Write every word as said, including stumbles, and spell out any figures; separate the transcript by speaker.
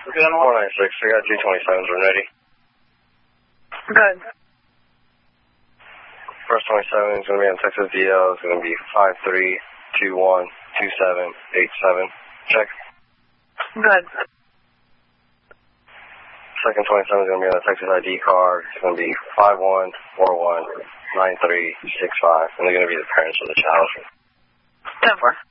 Speaker 1: four nine six, I got two twenty-sevens, we're ready.
Speaker 2: Good.
Speaker 1: First twenty-seven is going to be on Texas D L. It's going to be five three two one two seven eight seven. Check.
Speaker 2: Good.
Speaker 1: Second twenty-seven is going to be on the Texas I D card. It's going to be five one four one nine three six five. And they're going to be the parents of the child.
Speaker 2: ten four.